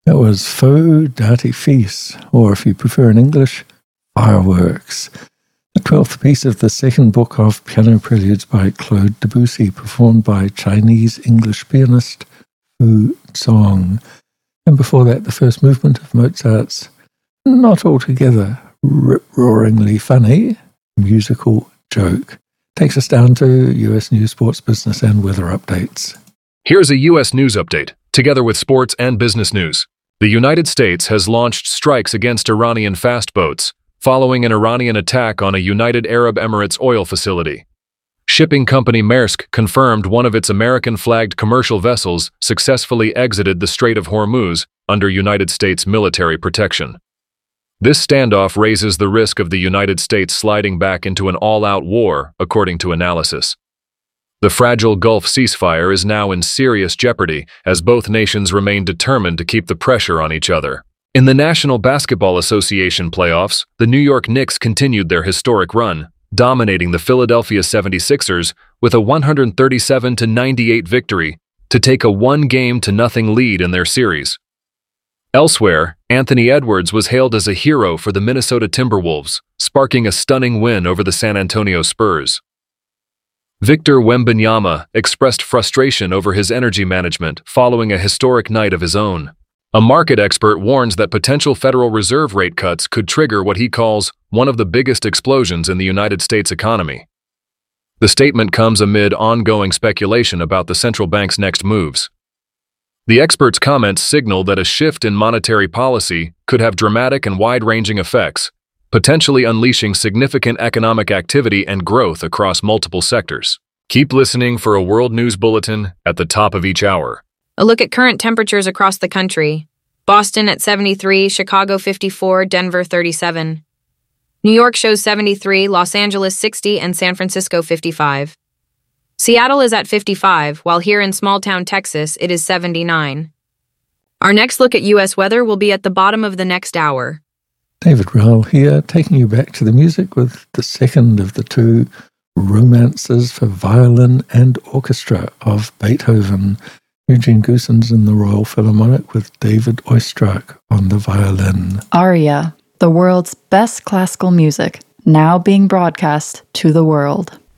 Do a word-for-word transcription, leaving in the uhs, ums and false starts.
That was Feu d'Artifice, or if you prefer in English, Fireworks, the twelfth piece of the second book of piano preludes by Claude Debussy, performed by Chinese-English pianist Fu Zong. And before that, the first movement of Mozart's not altogether rip-roaringly funny musical joke takes us down to U S news, sports, business, and weather updates. Here's a U S news update, together with sports and business news. The United States has launched strikes against Iranian fast boats, following an Iranian attack on a United Arab Emirates oil facility. Shipping company Maersk confirmed one of its American-flagged commercial vessels successfully exited the Strait of Hormuz under United States military protection. This standoff raises the risk of the United States sliding back into an all-out war, according to analysis. The fragile Gulf ceasefire is now in serious jeopardy as both nations remain determined to keep the pressure on each other. In the National Basketball Association playoffs, the New York Knicks continued their historic run, dominating the Philadelphia seventy-sixers with a one hundred thirty-seven to ninety-eight victory to take a one-game to nothing lead in their series. Elsewhere, Anthony Edwards was hailed as a hero for the Minnesota Timberwolves, sparking a stunning win over the San Antonio Spurs. Victor Wembanyama expressed frustration over his energy management following a historic night of his own. A market expert warns that potential Federal Reserve rate cuts could trigger what he calls one of the biggest explosions in the United States economy. The statement comes amid ongoing speculation about the central bank's next moves. The expert's comments signal that a shift in monetary policy could have dramatic and wide-ranging effects, potentially unleashing significant economic activity and growth across multiple sectors. Keep listening for a World News Bulletin at the top of each hour. A look at current temperatures across the country. Boston at seventy-three, Chicago fifty-four, Denver thirty-seven. New York shows seventy-three, Los Angeles sixty, and San Francisco fifty-five. Seattle is at fifty-five, while here in small-town Texas it is seventy-nine. Our next look at U S weather will be at the bottom of the next hour. David Rowell here, taking you back to the music with the second of the two romances for violin and orchestra of Beethoven. Eugene Goossens in the Royal Philharmonic with David Oistrakh on the violin. Aria, the world's best classical music, now being broadcast to the world.